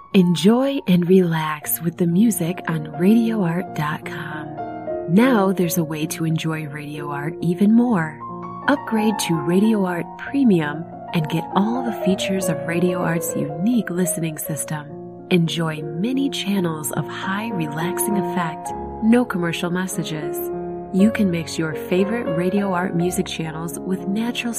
Enjoy and relax with the music on RadioArt.com. Now there's a way to enjoy Radio Art even more. Upgrade to Radio Art Premium and get all the features of Radio Art's unique listening system. Enjoy many channels of high relaxing effect, no commercial messages. You can mix your favorite Radio Art music channels with natural